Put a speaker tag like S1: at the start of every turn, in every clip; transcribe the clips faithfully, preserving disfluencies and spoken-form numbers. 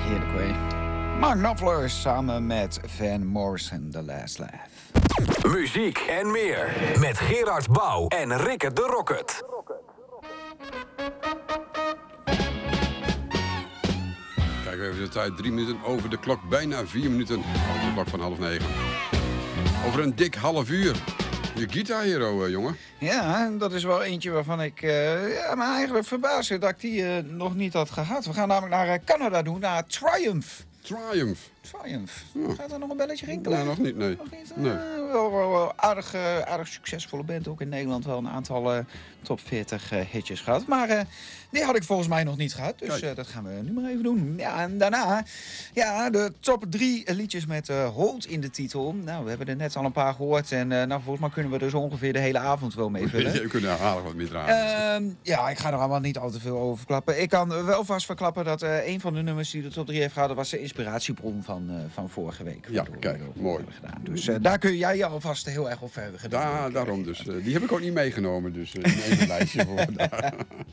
S1: heerlijk hoor. Mark Knopfler samen met Van Morrison, The Last Laugh.
S2: Muziek en meer met Gerard Bouw en Rikke de Rocket.
S3: Kijken we even de tijd. Drie minuten over de klok. Bijna vier minuten over de klok van half negen. Over een dik half uur. Je Guitar Hero, uh, jongen.
S1: Ja, dat is wel eentje waarvan ik uh, ja, maar eigenlijk verbaasd dat ik die uh, nog niet had gehad. We gaan namelijk naar uh, Canada doen, naar Triumph.
S3: Triumph.
S1: Triumph.
S3: Ja.
S1: Gaat er nog een belletje rinkelen?
S3: Nee, nog niet, nee.
S1: Nog niet?
S3: nee.
S1: Uh, wel, wel, wel aardig, uh, aardig succesvolle band. Ook in Nederland wel een aantal uh, top veertig uh, hitjes gehad. Maar uh, die had ik volgens mij nog niet gehad. Dus uh, dat gaan we nu maar even doen. Ja, en daarna ja, de top drie liedjes met uh, Hold in de titel. Nou, we hebben er net al een paar gehoord. En uh, nou, volgens mij kunnen we er zo ongeveer de hele avond wel mee vullen.
S3: We kunnen er aardig wat meer draaien.
S1: Uh, ja, ik ga er allemaal niet al te veel over verklappen. Ik kan wel vast verklappen dat uh, een van de nummers die de top drie heeft gehad, was de inspiratiebron van, uh, van vorige week.
S3: Ja, kijk, mooi.
S1: Gedaan. Dus uh, daar kun jij je alvast heel erg op verder gedaan.
S3: Da, daarom dus. Uh, die heb ik ook niet meegenomen, dus uh, in een lijstje voor daar.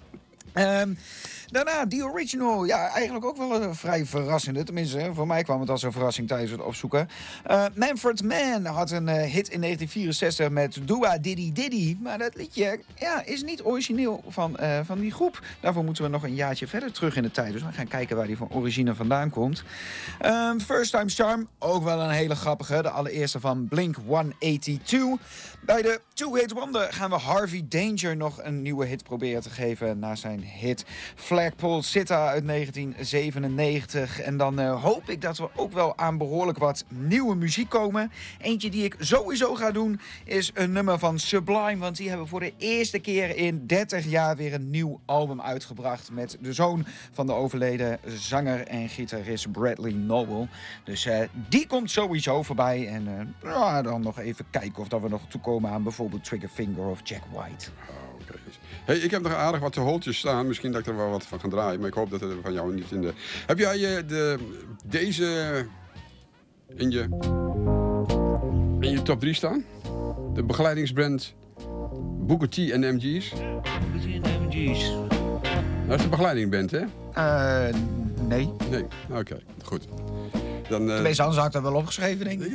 S1: Um, daarna, die original. Ja, eigenlijk ook wel een vrij verrassende. Tenminste, voor mij kwam het als een verrassing tijdens het opzoeken. Uh, Manfred Mann had een uh, hit in negentien vierenzestig met Dua Diddy Diddy. Maar dat liedje ja, is niet origineel van, uh, van die groep. Daarvoor moeten we nog een jaartje verder terug in de tijd. Dus we gaan kijken waar die van origine vandaan komt. Um, First Time Charm, ook wel een hele grappige. De allereerste van Blink honderdtweeënnegentig. Bij de Two Hit Wonder gaan we Harvey Danger nog een nieuwe hit proberen te geven na zijn hit Flagpole Sitta uit negentien zevenennegentig. En dan uh, hoop ik dat we ook wel aan behoorlijk wat nieuwe muziek komen. Eentje die ik sowieso ga doen is een nummer van Sublime. Want die hebben voor de eerste keer in dertig jaar weer een nieuw album uitgebracht. Met de zoon van de overleden zanger en gitarist Bradley Nowell. Dus uh, die komt sowieso voorbij. En uh, ja, dan nog even kijken of dat we nog toekomen aan bijvoorbeeld Triggerfinger of Jack White.
S3: Oh, okay. Hey, ik heb nog aardig wat holtjes staan. Misschien dat ik er wel wat van ga draaien. Maar ik hoop dat het van jou niet in de... Heb jij uh, de, deze in je, in je top drie staan? De begeleidingsbrand Booker T en M G's?
S1: Booker T en M G's.
S3: Dat is de begeleidingband, hè?
S1: Uh, nee.
S3: Nee, oké. Okay, goed. Dan, uh...
S1: Tenminste, anders had ik dat wel opgeschreven, denk ik.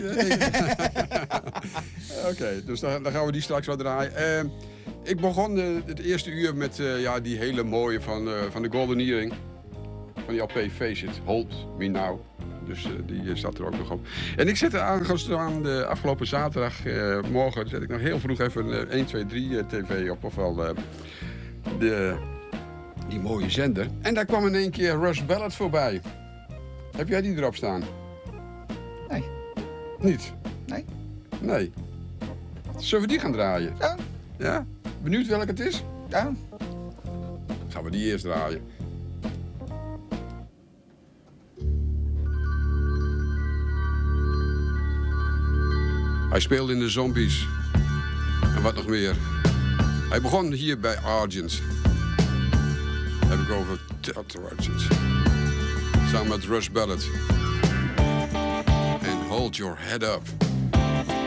S3: Oké, okay, dus dan, dan gaan we die straks wel draaien. Uh, ik begon uh, het eerste uur met uh, ja, die hele mooie van, uh, van de Golden Earring. Van die L P Face It, Hold Me Now. Dus uh, die uh, staat er ook nog op. En ik zette aangestaan de afgelopen zaterdag, uh, morgen, zet ik nog heel vroeg even uh, één, twee, drie uh, tv op. Ofwel uh, de, die mooie zender. En daar kwam in één keer Rush Ballad voorbij. Heb jij die erop staan?
S1: Nee.
S3: Niet?
S1: Nee.
S3: Nee. Zullen we die gaan draaien?
S1: Ja.
S3: Ja? Benieuwd welke het is?
S1: Ja.
S3: Gaan we die eerst draaien. Hij speelde in de Zombies. En wat nog meer. Hij begon hier bij Argent. Heb ik over Theater Argent. Samen met Rush Ballad. And Hold Your Head Up.